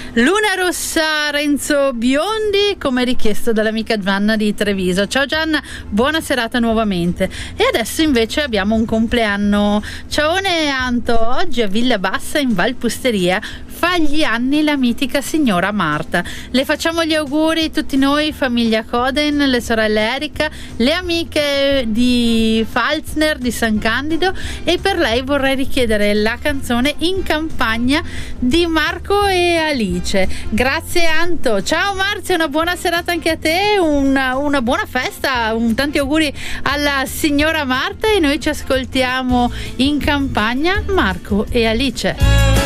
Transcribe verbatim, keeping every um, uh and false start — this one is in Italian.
Luna Rossa, Renzo Biondi, come richiesto dall'amica Gianna di Treviso. Ciao Gianna, buona serata nuovamente. E adesso invece abbiamo un compleanno. Ciaone Anto, oggi a Villa Bassa in Valpusteria fa gli anni la mitica signora Marta. Le facciamo gli auguri tutti noi, famiglia Coden, le sorelle Erika, le amiche di Falzner di San Candido, e per lei vorrei richiedere la canzone In Campagna di Marco e Alice. Grazie Anto. Ciao Marzia, una buona serata anche a te, una, una buona festa, un, tanti auguri alla signora Marta, e noi ci ascoltiamo In Campagna, Marco e Alice.